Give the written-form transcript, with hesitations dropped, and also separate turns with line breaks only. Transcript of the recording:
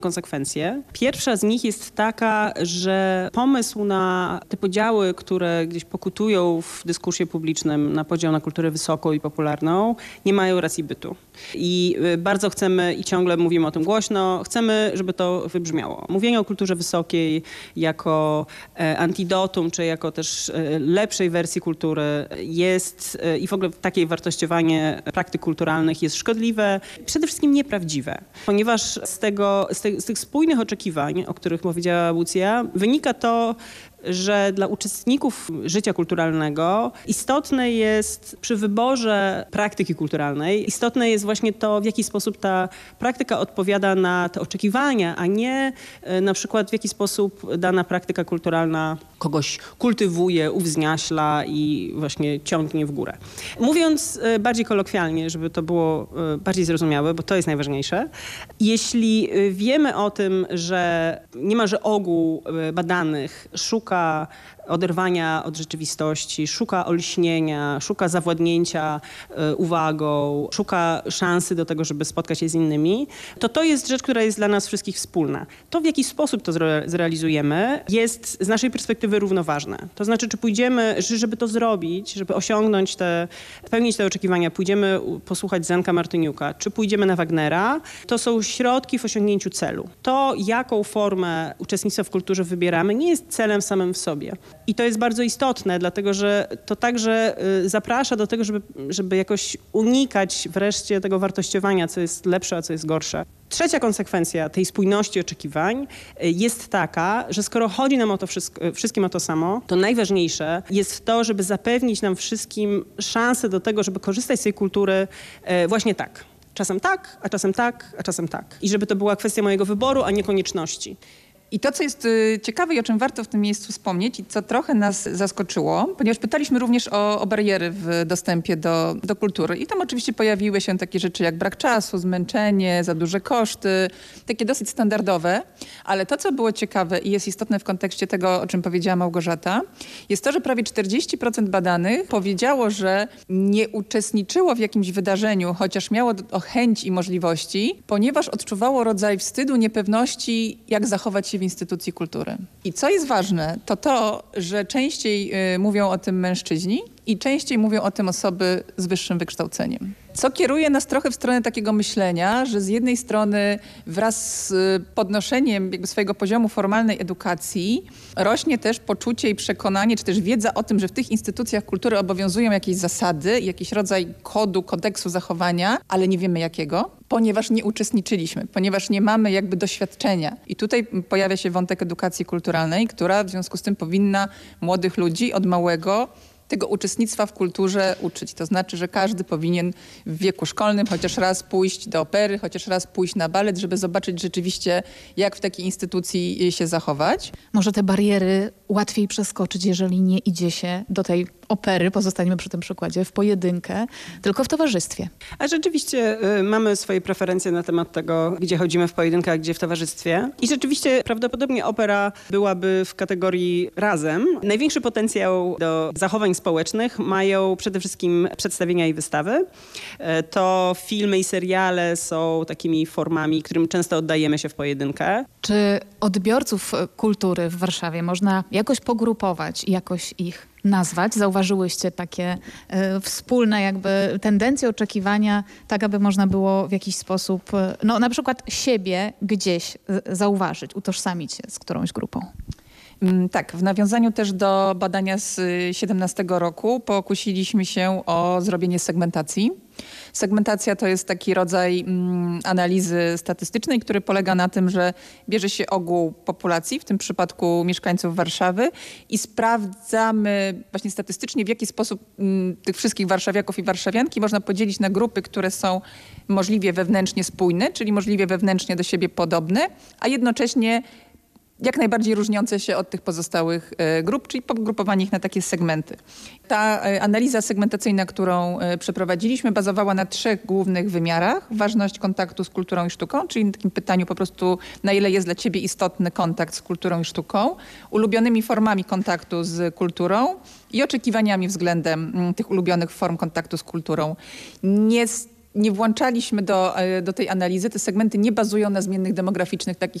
konsekwencje. Pierwsza z nich jest taka, że pomysł na te podziały, które gdzieś pokutują w dyskursie publicznym na podział na kulturę wysoką i popularną, nie mają racji bytu. I bardzo chcemy, i ciągle mówimy o tym głośno, chcemy, żeby to wybrzmiało. Mówienie o kulturze wysokiej jako antidotum, czy jako też lepszej wersji kultury jest i w ogóle takie wartościowanie praktyk kulturalnych jest szkodliwe, przede wszystkim nieprawdziwe. Ponieważ z tych spójnych oczekiwań, o których powiedziała Łucja, wynika to, że dla uczestników życia kulturalnego istotne jest przy wyborze praktyki kulturalnej, istotne jest właśnie to, w jaki sposób ta praktyka odpowiada na te oczekiwania, a nie na przykład w jaki sposób dana praktyka kulturalna kogoś kultywuje, uwzniaśla i właśnie ciągnie w górę. Mówiąc bardziej kolokwialnie, żeby to było bardziej zrozumiałe, bo to jest najważniejsze, jeśli wiemy o tym, że niemalże ogół badanych szuka oderwania od rzeczywistości, szuka olśnienia, szuka zawładnięcia uwagą, szuka szansy do tego, żeby spotkać się z innymi, to jest rzecz, która jest dla nas wszystkich wspólna. To, w jaki sposób to zrealizujemy, jest z naszej perspektywy równoważne. To znaczy, czy pójdziemy, żeby to zrobić, żeby osiągnąć spełnić te oczekiwania, pójdziemy posłuchać Zenka Martyniuka, czy pójdziemy na Wagnera, to są środki w osiągnięciu celu. To, jaką formę uczestnictwa w kulturze wybieramy, nie jest celem samym w sobie. I to jest bardzo istotne, dlatego że to także zaprasza do tego, żeby jakoś unikać wreszcie tego wartościowania, co jest lepsze, a co jest gorsze. Trzecia konsekwencja tej spójności oczekiwań jest taka, że skoro chodzi nam o to wszystkim o to samo, to najważniejsze jest to, żeby zapewnić nam wszystkim szansę do tego, żeby korzystać z tej kultury właśnie tak. Czasem tak, a czasem tak, a czasem tak. I żeby to była kwestia mojego wyboru, a nie konieczności.
I to, co jest ciekawe i o czym warto w tym miejscu wspomnieć i co trochę nas zaskoczyło, ponieważ pytaliśmy również o bariery w dostępie do kultury. I tam oczywiście pojawiły się takie rzeczy jak brak czasu, zmęczenie, za duże koszty, takie dosyć standardowe. Ale to, co było ciekawe i jest istotne w kontekście tego, o czym powiedziała Małgorzata, jest to, że prawie 40% badanych powiedziało, że nie uczestniczyło w jakimś wydarzeniu, chociaż miało chęć i możliwości, ponieważ odczuwało rodzaj wstydu, niepewności, jak zachować się w instytucji kultury. I co jest ważne, to, że częściej mówią o tym mężczyźni i częściej mówią o tym osoby z wyższym wykształceniem. Co kieruje nas trochę w stronę takiego myślenia, że z jednej strony wraz z podnoszeniem jakby swojego poziomu formalnej edukacji rośnie też poczucie i przekonanie, czy też wiedza o tym, że w tych instytucjach kultury obowiązują jakieś zasady, jakiś rodzaj kodu, kodeksu zachowania, ale nie wiemy jakiego, ponieważ nie uczestniczyliśmy, ponieważ nie mamy jakby doświadczenia. I tutaj pojawia się wątek edukacji kulturalnej, która w związku z tym powinna młodych ludzi od małego tego uczestnictwa w kulturze uczyć. To znaczy, że każdy powinien w wieku szkolnym chociaż raz pójść do opery, chociaż raz pójść na balet, żeby zobaczyć rzeczywiście, jak w takiej instytucji się zachować.
Może te bariery łatwiej przeskoczyć, jeżeli nie idzie się do tej opery, pozostańmy przy tym przykładzie, w pojedynkę, tylko w towarzystwie.
A rzeczywiście mamy swoje preferencje na temat tego, gdzie chodzimy w pojedynkę, a gdzie w towarzystwie. I rzeczywiście prawdopodobnie opera byłaby w kategorii razem. Największy potencjał do zachowań społecznych mają przede wszystkim przedstawienia i wystawy. To filmy i seriale są takimi formami, którym często oddajemy się w pojedynkę.
Czy odbiorców kultury w Warszawie można jakoś pogrupować i jakoś ich nazwać? Zauważyłyście takie wspólne jakby tendencje, oczekiwania, tak aby można było w jakiś sposób, no na przykład siebie gdzieś zauważyć, utożsamić się z którąś grupą?
Tak, w nawiązaniu też do badania z 2017 roku pokusiliśmy się o zrobienie segmentacji. Segmentacja to jest taki rodzaj analizy statystycznej, który polega na tym, że bierze się ogół populacji, w tym przypadku mieszkańców Warszawy i sprawdzamy właśnie statystycznie, w jaki sposób tych wszystkich warszawiaków i warszawianki można podzielić na grupy, które są możliwie wewnętrznie spójne, czyli możliwie wewnętrznie do siebie podobne, a jednocześnie jak najbardziej różniące się od tych pozostałych grup, czyli pogrupowanie ich na takie segmenty. Ta analiza segmentacyjna, którą przeprowadziliśmy, bazowała na 3 głównych wymiarach. Ważność kontaktu z kulturą i sztuką, czyli na takim pytaniu po prostu, na ile jest dla ciebie istotny kontakt z kulturą i sztuką, ulubionymi formami kontaktu z kulturą i oczekiwaniami względem tych ulubionych form kontaktu z kulturą. nie włączaliśmy do tej analizy. Te segmenty nie bazują na zmiennych demograficznych, takich